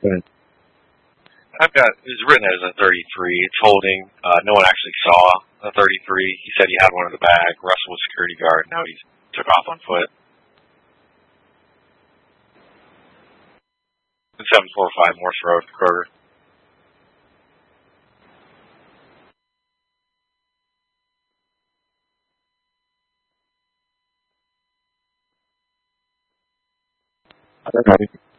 Good. It's written as a 33. It's holding. No one actually saw a 33. He said he had one in the bag. Russell was security guard. Now he took off on foot. It's 745 Morse Road, Kroger. All right.